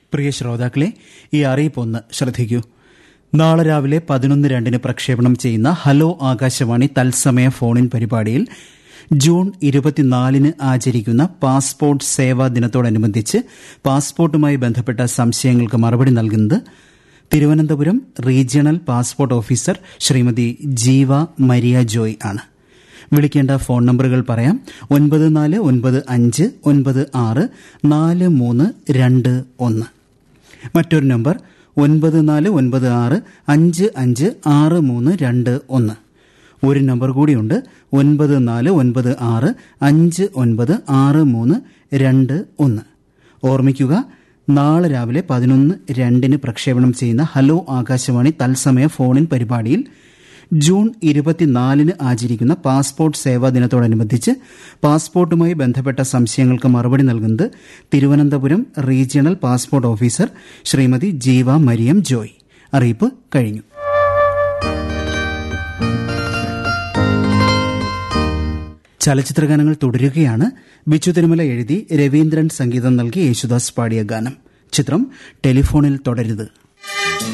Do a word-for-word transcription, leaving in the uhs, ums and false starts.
പ്രിയ ശ്രോതാക്കളെ, ഈ അറിയിപ്പൊന്ന് ശ്രദ്ധിക്കൂ. നാളെ രാവിലെ പതിനൊന്ന് രണ്ടിന് പ്രക്ഷേപണം ചെയ്യുന്ന ഹലോ ആകാശവാണി തത്സമയ ഫോണിൻ പരിപാടിയിൽ ജൂൺ ഇരുപത്തിനാലിന് ആചരിക്കുന്ന പാസ്പോർട്ട് സേവാ ദിനത്തോടനുബന്ധിച്ച് പാസ്പോർട്ടുമായി ബന്ധപ്പെട്ട സംശയങ്ങൾക്ക് മറുപടി നൽകുന്നത് Thiruvananthapuram regional passport officer Shrimati ജീവ മരിയ ജോയ് ആണ്. വിളിക്കേണ്ട ഫോൺ നമ്പറുകൾ പറയാം. ഒൻപത് നാല് ഒൻപത് അഞ്ച് ഒൻപത് ആറ് നാല് മൂന്ന് രണ്ട് ഒന്ന്. മറ്റൊരു നമ്പർ ഒൻപത് നാല് ഒൻപത് ആറ് അഞ്ച് അഞ്ച് ആറ് മൂന്ന് രണ്ട് ഒന്ന്. ഒരു നമ്പർ കൂടിയുണ്ട്, ഒൻപത് നാല് ഒൻപത് ആറ് അഞ്ച് ഒൻപത് ആറ് മൂന്ന് രണ്ട് ഒന്ന്. ഓർമ്മിക്കുക, നാളെ രാവിലെ പതിനൊന്ന് രണ്ടിന് പ്രക്ഷേപണം ചെയ്യുന്ന ഹലോ ആകാശവാണി തത്സമയ ഫോണിൻ പരിപാടിയിൽ ജൂൺ ഇരുപത്തിനാലിന് ആചരിക്കുന്ന പാസ്പോർട്ട് സേവാ ദിനത്തോടനുബന്ധിച്ച് പാസ്പോർട്ടുമായി ബന്ധപ്പെട്ട സംശയങ്ങൾക്ക് മറുപടി നൽകുന്നത് Thiruvananthapuram regional passport officer Shrimati ജീവ മരിയം ജോയ്. അറിയിപ്പ് കഴിഞ്ഞു. ചലച്ചിത്രഗാനങ്ങൾ തുടരുകയാണ്. ബിച്ചു തിരുമല എഴുതി രവീന്ദ്രൻ സംഗീതം നൽകി യേശുദാസ് പാടിയ ഗാനം. ചിത്രം ടെലിഫോണിൽ തുടരുത്.